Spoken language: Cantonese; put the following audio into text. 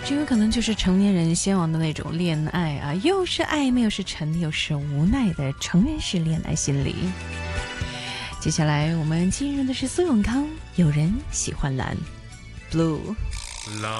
这有可能就是成年人向往的那种恋爱啊，又是暧昧又是沉又是无奈的成人式恋爱心理。接下来我们进入的是苏永康，有人喜欢蓝 Blue。